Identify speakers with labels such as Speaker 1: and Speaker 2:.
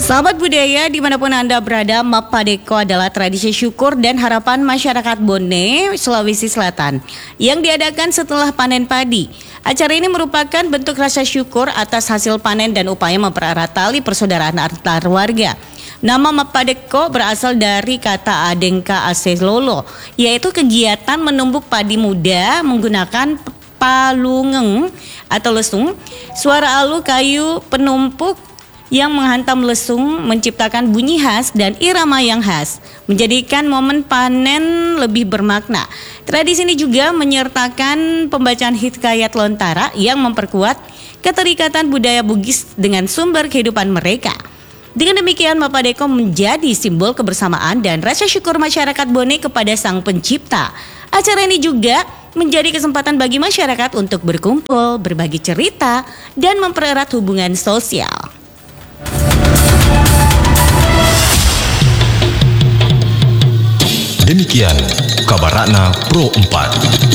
Speaker 1: Sahabat budaya dimanapun Anda berada, Mapadeko adalah tradisi syukur dan harapan masyarakat Bone, Sulawesi Selatan yang diadakan setelah panen padi. Acara ini merupakan bentuk rasa syukur atas hasil panen dan upaya mempererat tali persaudaraan antar warga. Nama Mapadeko berasal dari kata Adengka Aselolo, yaitu kegiatan menumbuk padi muda menggunakan palungeng atau lesung, suara alu kayu penumpuk yang menghantam lesung menciptakan bunyi khas dan irama yang khas, menjadikan momen panen lebih bermakna. Tradisi ini juga menyertakan pembacaan hikayat lontara yang memperkuat keterikatan budaya Bugis dengan sumber kehidupan mereka. Dengan demikian, Mapadeko menjadi simbol kebersamaan dan rasa syukur masyarakat Bone kepada Sang Pencipta. Acara ini juga menjadi kesempatan bagi masyarakat untuk berkumpul, berbagi cerita, dan mempererat hubungan sosial.
Speaker 2: Demikian kabar Ratna Pro 4.